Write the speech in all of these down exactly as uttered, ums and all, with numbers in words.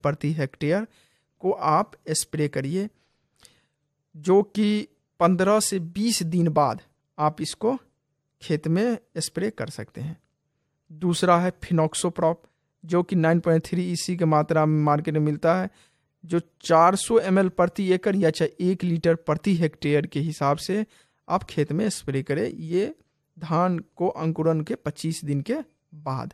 प्रति हेक्टेयर को आप स्प्रे करिए, जो कि पंद्रह से बीस दिन बाद आप इसको खेत में स्प्रे कर सकते हैं। दूसरा है फिनॉक्सोप्रॉप, जो कि नौ पॉइंट तीन ईसी की मात्रा में मार्केट में मिलता है, जो चार सौ एम एल प्रति एकड़ या चाहे एक लीटर प्रति हेक्टेयर के हिसाब से आप खेत में स्प्रे करें। ये धान को अंकुरन के पच्चीस दिन के बाद।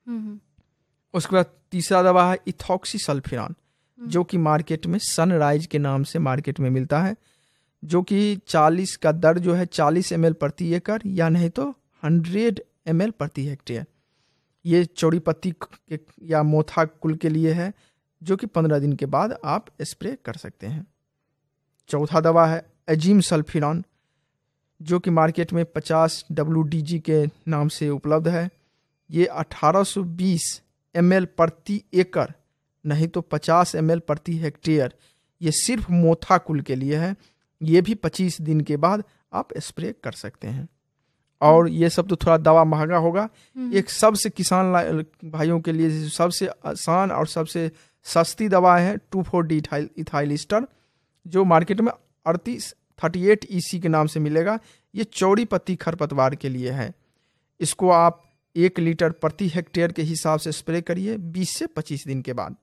उसके बाद तीसरा दवा है इथॉक्सीसल्फिरान, जो कि मार्केट में सनराइज के नाम से मार्केट में मिलता है, जो कि चालीस का दर जो है चालीस एम एल प्रति एकड़ या नहीं तो हंड्रेड एम एल प्रति हेक्टेयर। ये चौड़ी पत्ती या मोथा कुल के लिए है, जो कि पंद्रह दिन के बाद आप स्प्रे कर सकते हैं। चौथा दवा है एजीम सल्फिरान, जो कि मार्केट में पचास डब्ल्यू डी जी के नाम से उपलब्ध है। ये अठारह सौ बीस एम एल प्रति एकड़ नहीं तो पचास एम एल प्रति हेक्टेयर, ये सिर्फ मोथा कुल के लिए है। ये भी पच्चीस दिन के बाद आप स्प्रे कर सकते हैं। और ये सब तो थोड़ा दवा महंगा होगा। एक सबसे किसान भाइयों के लिए सबसे आसान और सबसे सस्ती दवा है to four D ethyl Easter, जो मार्केट में अड़तीस थर्टी एट ईसी के नाम से मिलेगा। ये चौड़ी पत्ती खरपतवार के लिए है। इसको आप एक लीटर प्रति हेक्टेयर के हिसाब से स्प्रे करिए बीस से पच्चीस दिन के बाद।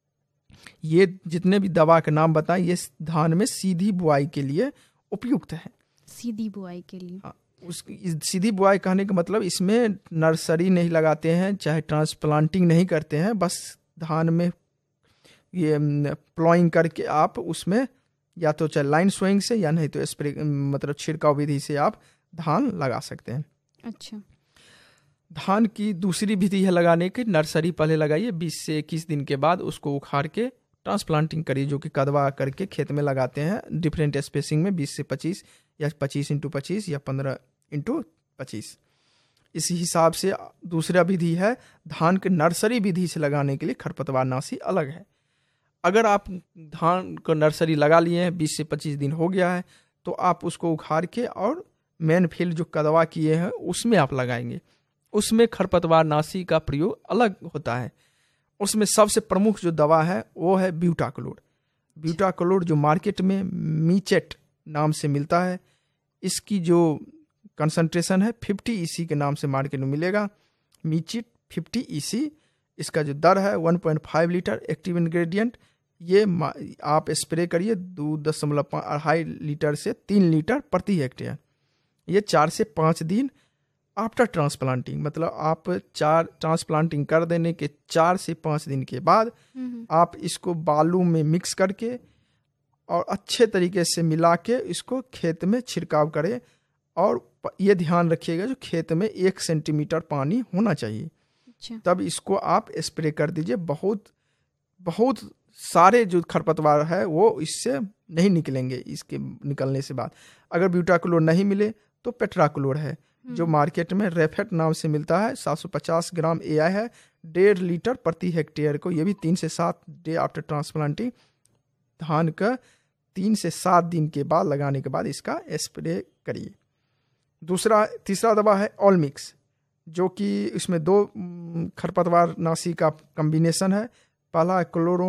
ये जितने भी दवा के नाम बताएं, ये धान में सीधी बुआई के लिए उपयुक्त है। सीधी बुआई के लिए, हाँ, उस सीधी बुआई कहने का मतलब इसमें नर्सरी नहीं लगाते हैं, चाहे ट्रांसप्लांटिंग नहीं करते हैं, बस धान में ये प्लॉइंग करके आप उसमें या तो चाहे लाइन सोइंग से या नहीं तो स्प्रे मतलब छिड़काव विधि से आप धान लगा सकते हैं। अच्छा, धान की दूसरी विधि है लगाने की, नर्सरी पहले लगाइए, बीस से इक्कीस दिन के बाद उसको उखाड़ के ट्रांसप्लांटिंग करिए, जो कि कदवा करके खेत में लगाते हैं डिफरेंट स्पेसिंग में बीस से पच्चीस या पच्चीस इंटू पच्चीस या पंद्रह इंटू पच्चीस। इसी हिसाब से दूसरा विधि है धान के नर्सरी विधि से लगाने के लिए खरपतवार नाशी अलग है। अगर आप धान को नर्सरी लगा लिए हैं, बीस से पच्चीस दिन हो गया है, तो आप उसको उखाड़ के और मेन फील्ड जो कदवा किए हैं उसमें आप लगाएंगे। उसमें खरपतवार नाशी का प्रयोग अलग होता है। उसमें सबसे प्रमुख जो दवा है वो है ब्यूटाक्लोर। ब्यूटाक्लोर जो मार्केट में मीचेट नाम से मिलता है, इसकी जो कंसंट्रेशन है पचास ईसी के नाम से मार्केट में मिलेगा। मीचेट पचास ईसी, इसका जो दर है एक पॉइंट पाँच लीटर एक्टिव इंग्रेडिएंट। ये आप स्प्रे करिए दो दशमलव अढ़ाई लीटर से तीन लीटर प्रति हेक्टेयर। ये चार से पाँच दिन आफ्टर ट्रांसप्लांटिंग, मतलब आप चार ट्रांसप्लांटिंग कर देने के चार से पाँच दिन के बाद आप इसको बालू में मिक्स करके और अच्छे तरीके से मिला के इसको खेत में छिड़काव करें। और ये ध्यान रखिएगा जो खेत में एक सेंटीमीटर पानी होना चाहिए। अच्छा। तब इसको आप स्प्रे कर दीजिए। बहुत बहुत सारे जो खरपतवार है वो इससे नहीं निकलेंगे। इसके निकलने से बाद अगर ब्यूटाक्लोर नहीं मिले तो पेट्राक्लोर है, जो मार्केट में रेफेट नाम से मिलता है। सात सौ पचास ग्राम ए आई है, डेढ़ लीटर प्रति हेक्टेयर को। ये भी तीन से सात डे आफ्टर ट्रांसप्लांटिंग, धान का तीन से सात दिन के बाद लगाने के बाद इसका स्प्रे करिए। दूसरा तीसरा दवा है ऑलमिक्स, जो कि इसमें दो खरपतवार नाशी का कम्बिनेशन है। पहला क्लोरो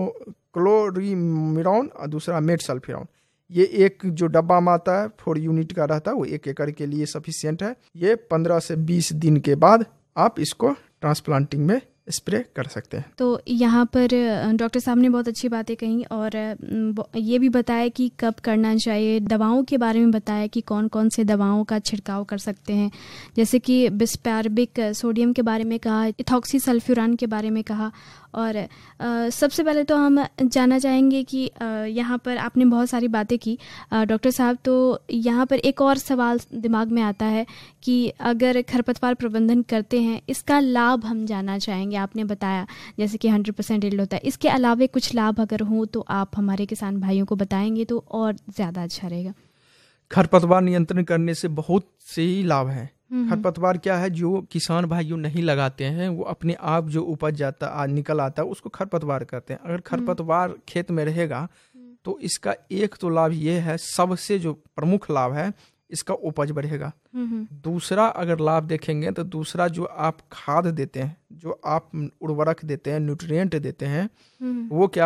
क्लोरीमिरॉन और दूसरा मेटसल्फिरॉन। ये एक जो डब्बा में आता है फोर यूनिट का रहता है, वो एक एकड़ के लिए सफिशिएंट है। ये पंद्रह से बीस दिन के बाद आप इसको ट्रांसप्लांटिंग में स्प्रे कर सकते हैं। तो यहाँ पर डॉक्टर साहब ने बहुत अच्छी बातें कही और ये भी बताया कि कब करना चाहिए। दवाओं के बारे में बताया कि कौन कौन से दवाओं का छिड़काव कर सकते हैं, जैसे कि बिस्पेरबिक सोडियम के बारे में कहा, इथॉक्सीसल्फ्यूरान के बारे में कहा। और आ, सबसे पहले तो हम जानना चाहेंगे कि आ, यहाँ पर आपने बहुत सारी बातें की डॉक्टर साहब, तो यहाँ पर एक और सवाल दिमाग में आता है कि अगर खरपतवार प्रबंधन करते हैं इसका लाभ हम जानना चाहेंगे। आपने बताया जैसे कि हंड्रेड परसेंट यील्ड होता है, इसके अलावा कुछ लाभ अगर हो तो आप हमारे किसान भाइयों को बताएंगे तो और ज़्यादा अच्छा रहेगा। खरपतवार नियंत्रण करने से बहुत से ही लाभ है। खरपतवार क्या है, जो किसान भाई जो नहीं लगाते हैं वो अपने आप जो उपज जाता आज निकल आता है उसको खरपतवार कहते हैं। अगर खरपतवार खेत में रहेगा तो इसका एक तो लाभ ये है, सबसे जो प्रमुख लाभ है, इसका उपज बढ़ेगा। हम्म, दूसरा अगर लाभ देखेंगे तो दूसरा जो आप खाद देते हैं, जो आप उर्वरक देते हैं, न्यूट्रिएंट देते हैं, हम्म, वो क्या